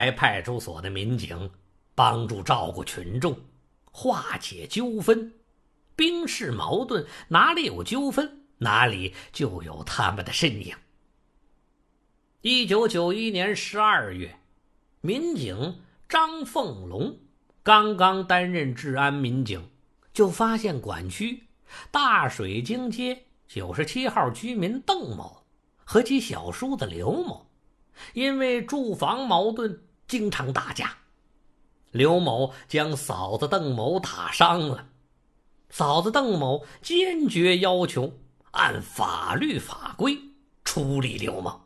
派出所的民警帮助照顾群众，化解纠纷。兵士矛盾，哪里有纠纷，哪里就有他们的身影。1991年12月，民警张凤龙刚刚担任治安民警，就发现管区大水晶街97号居民邓某和其小叔子刘某因为住房矛盾经常打架，刘某将嫂子邓某打伤了。嫂子邓某坚决要求按法律法规处理刘某。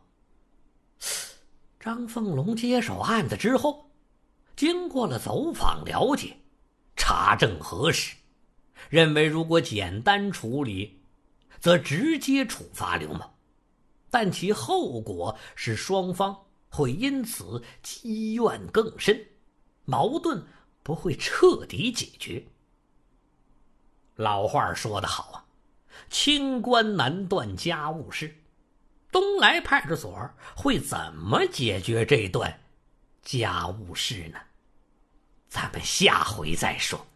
张凤龙接手案子之后，经过了走访了解，查证核实，认为如果简单处理，则直接处罚刘某，但其后果是双方会因此积怨更深，矛盾不会彻底解决。老话说得好啊，清官难断家务事。东来派出所会怎么解决这段家务事呢？咱们下回再说。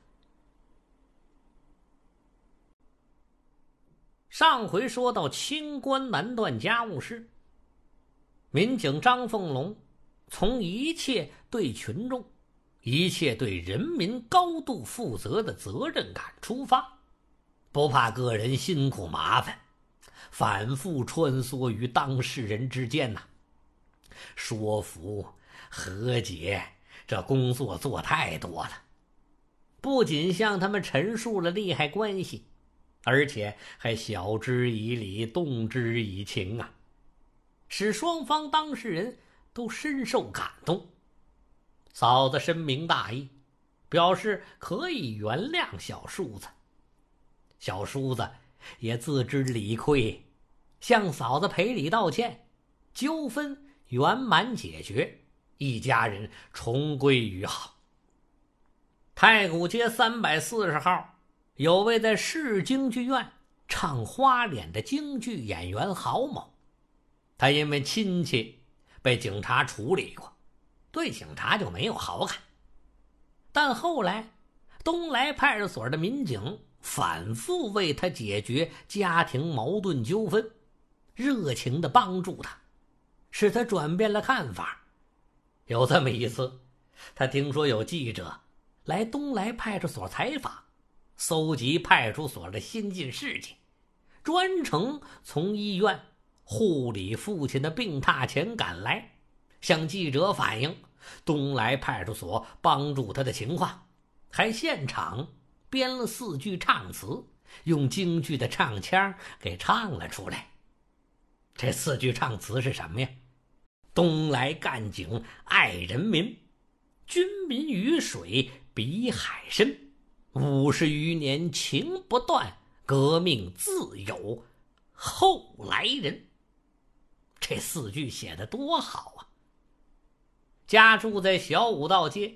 上回说到清官难断家务事，民警张凤龙从一切对群众、一切对人民高度负责的责任感出发，不怕个人辛苦麻烦，反复穿梭于当事人之间说服、和解，这工作做太多了。不仅向他们陈述了利害关系，而且还晓之以理，动之以情使双方当事人都深受感动。嫂子深明大义，表示可以原谅小叔子。小叔子也自知理亏，向嫂子赔礼道歉，纠纷圆满解决，一家人重归于好。太古街340号有位在市京剧院唱花脸的京剧演员郝某，他因为亲戚被警察处理过，对警察就没有好感。但后来东来派出所的民警反复为他解决家庭矛盾纠纷，热情地帮助他，使他转变了看法。有这么一次，他听说有记者来东来派出所采访，搜集派出所的新进事迹，专程从医院护理父亲的病榻前赶来，向记者反映东来派出所帮助他的情况，还现场编了4句唱词，用京剧的唱腔给唱了出来。这4句唱词是什么呀？东来干警爱人民，军民鱼水比海深，50余年情不断，革命自有后来人。这4句写得多好啊！家住在小武道街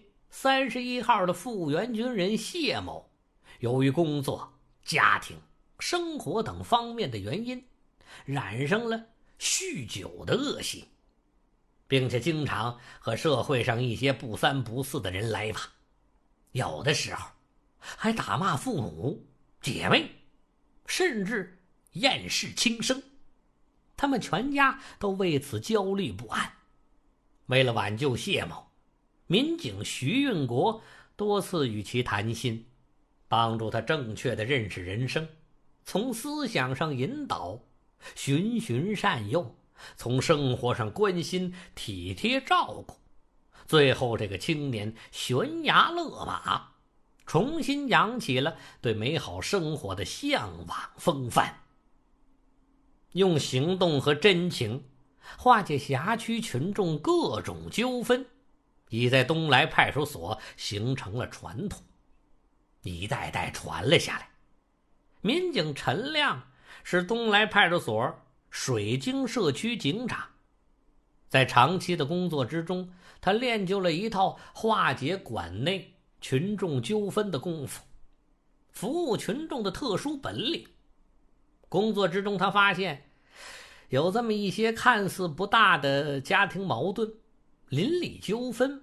31号的复员军人谢某，由于工作、家庭、生活等方面的原因，染上了酗酒的恶习，并且经常和社会上一些不三不四的人来往，有的时候还打骂父母、姐妹，甚至厌世轻生。他们全家都为此焦虑不安。为了挽救谢某，民警徐运国多次与其谈心，帮助他正确地认识人生，从思想上引导，循循善诱，从生活上关心体贴照顾，最后这个青年悬崖勒马，重新扬起了对美好生活的向往风范。用行动和真情化解辖区群众各种纠纷，已在东来派出所形成了传统，一代代传了下来。民警陈亮是东来派出所水晶社区警长，在长期的工作之中，他练就了一套化解馆内群众纠纷的功夫，服务群众的特殊本领。工作之中，他发现有这么一些看似不大的家庭矛盾， 邻里纠纷